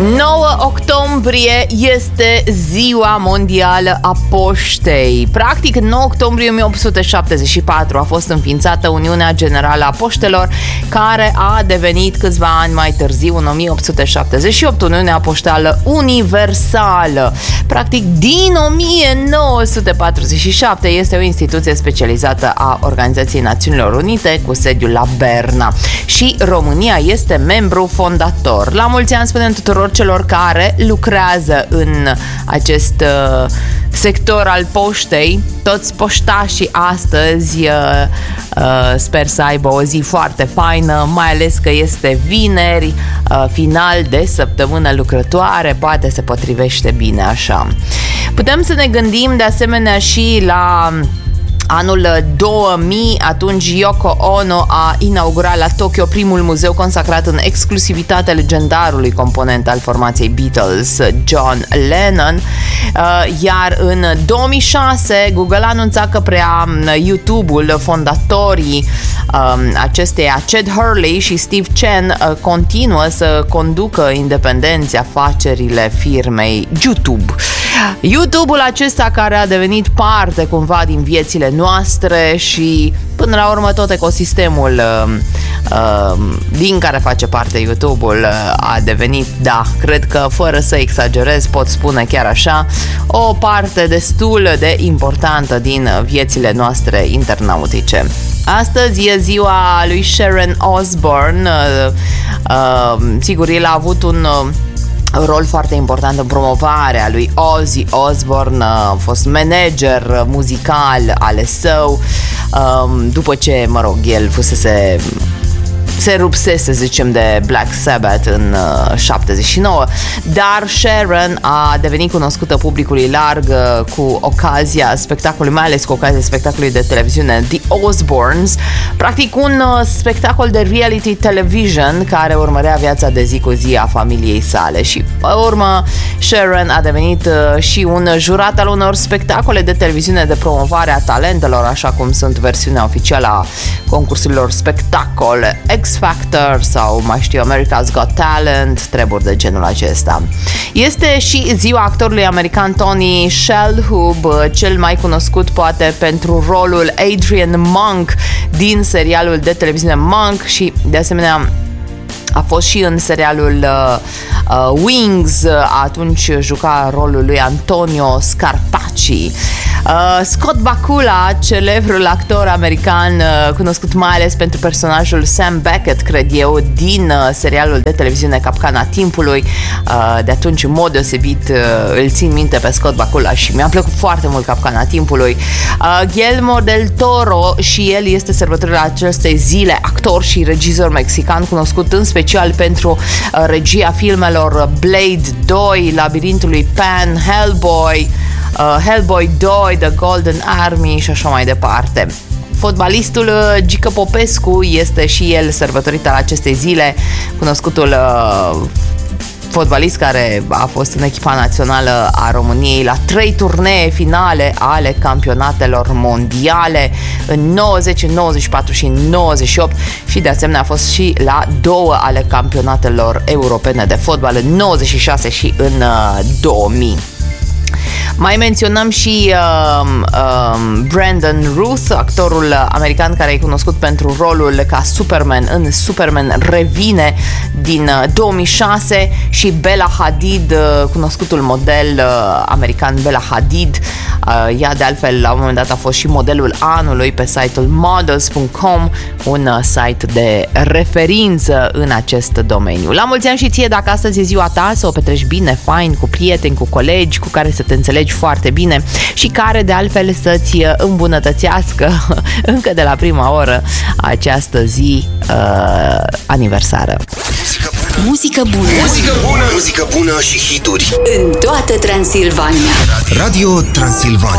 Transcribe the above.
9 octombrie este Ziua Mondială a Poștei. Practic, în 9 octombrie 1874 a fost înființată Uniunea Generală a Poștelor, care a devenit câțiva ani mai târziu, în 1878, Uniunea Poștală Universală. Practic, din 1947 este o instituție specializată a Organizației Națiunilor Unite cu sediul la Berna. Și România este membru fondator. La mulți ani spunem tuturor celor care lucrează în acest sector al poștei. Toți poștașii astăzi sper să aibă o zi foarte faină, mai ales că este vineri, final de săptămână lucrătoare, poate se potrivește bine așa. Putem să ne gândim de asemenea și la anul 2000, atunci Yoko Ono a inaugurat la Tokyo primul muzeu consacrat în exclusivitate legendarului component al formației Beatles, John Lennon. Iar în 2006 Google a anunțat că preia YouTube-ul. Fondatorii acesteia, Chad Hurley și Steve Chen, continuă să conducă independenți afacerile firmei YouTube. YouTube-ul acesta care a devenit parte cumva din viețile noastre și până la urmă tot ecosistemul din care face parte YouTube-ul a devenit, da, cred că fără să exagerez pot spune chiar așa, o parte destul de importantă din viețile noastre internautice. Astăzi e ziua lui Sharon Osbourne. Sigur, el a avut un rol foarte important în promovarea lui Ozzy Osbourne, a fost manager muzical ale său, după ce, mă rog, el se rupsese, zicem, de Black Sabbath în 79, dar Sharon a devenit cunoscută publicului larg cu ocazia spectacolului, mai ales cu ocazia spectacolului de televiziune The Osbournes, practic un spectacol de reality television care urmărea viața de zi cu zi a familiei sale și, pe urmă, Sharon a devenit și un jurat al unor spectacole de televiziune de promovare a talentelor, așa cum sunt versiunea oficială a concursurilor spectacole X Factor sau, mai știu, America's Got Talent, treburi de genul acesta. Este și ziua actorului american Tony Shalhoub, cel mai cunoscut poate pentru rolul Adrian Monk din serialul de televiziune Monk și, de asemenea, a fost și în serialul Wings, atunci juca rolul lui Antonio Scarpacci. Scott Bakula, celebrul actor american cunoscut mai ales pentru personajul Sam Beckett, cred eu, din serialul de televiziune Capcana Timpului. De atunci, în mod deosebit, îl țin minte pe Scott Bakula și mi-a plăcut foarte mult Capcana Timpului. Guillermo del Toro, și el este sărbătorirea acestei zile, actor și regizor mexican cunoscut în special pentru regia filmelor Blade 2, Labirintul lui Pan, Hellboy 2, The Golden Army și așa mai departe. Fotbalistul Gică Popescu este și el sărbătorit al acestei zile, cunoscutul fotbalist care a fost în echipa națională a României la 3 turnee finale ale campionatelor mondiale în 90, în 94 și în 98 și de asemenea a fost și la 2 ale campionatelor europene de fotbal în 96 și în 2000. Mai menționăm și Brandon Routh, actorul american care e cunoscut pentru rolul ca Superman în Superman Revine din 2006 și Bella Hadid, cunoscutul model american Bella Hadid. Ea de altfel la un moment dat a fost și modelul anului pe site-ul models.com, un site de referință în acest domeniu. La mulți ani și ție, dacă astăzi e ziua ta, să o petreci bine, fain, cu prieteni, cu colegi, cu care să te înțelegi foarte bine și care de altfel să-ți îmbunătățească încă de la prima oră această zi aniversară. Muzică bună. Muzică bună. Muzică bună și hituri în toată Transilvania. Radio Transilvania.